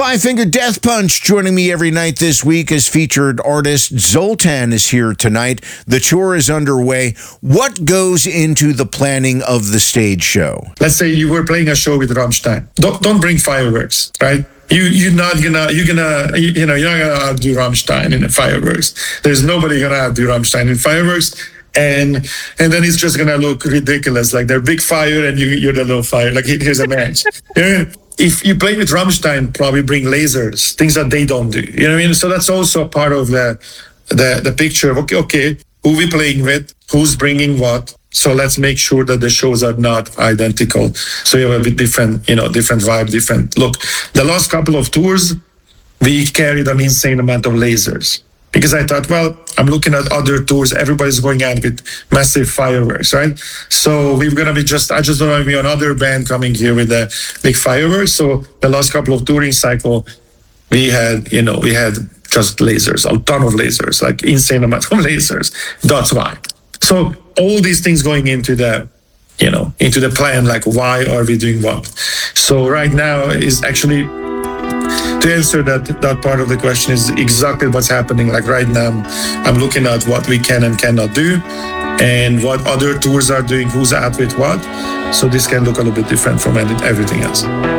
Five Finger Death Punch joining me every night this week as featured artist Zoltan is here tonight. The tour is underway. What goes into the planning of the stage show? Let's say you were playing a show with Rammstein. Don't bring fireworks, right? You're not gonna outdo Rammstein in the fireworks. There's nobody gonna outdo Rammstein in fireworks. And then it's just gonna look ridiculous, like they're big fire and you're the little fire. Like here's a match. If you play with Rammstein, probably bring lasers, things that they don't do. You know what I mean? So that's also a part of the picture of okay, who we playing with, who's bringing what. So let's make sure that the shows are not identical. So you have a bit different vibe, different look. The last couple of tours, we carried an insane amount of lasers. Because I thought, well, I'm looking at other tours. Everybody's going out with massive fireworks, right? So we're gonna be I just don't want to be another band coming here with the big fireworks. So the last couple of touring cycle, we had just lasers, a ton of lasers, like insane amount of lasers. That's why. So all these things going into the plan, like why are we doing what? So right now is actually. To answer that part of the question is exactly what's happening. Like right now, I'm looking at what we can and cannot do and what other tours are doing, who's out with what. So this can look a little bit different from everything else.